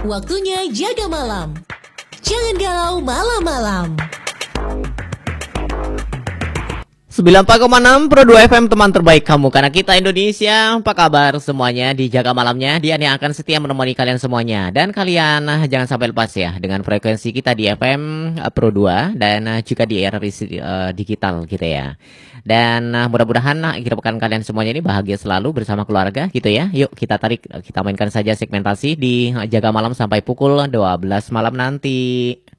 Waktunya jaga malam. Jangan galau malam-malam. 94,6 Pro 2 FM, teman terbaik kamu. Karena kita Indonesia. Apa kabar semuanya di Jaga Malamnya? Dian yang akan setia menemani kalian semuanya. Dan kalian jangan sampai lepas ya dengan frekuensi kita di FM Pro 2 dan juga di era digital gitu ya. Dan mudah-mudahan akhir pekan kalian semuanya ini bahagia selalu bersama keluarga gitu ya. Yuk kita tarik, kita mainkan saja segmentasi di Jaga Malam sampai pukul 12 malam nanti.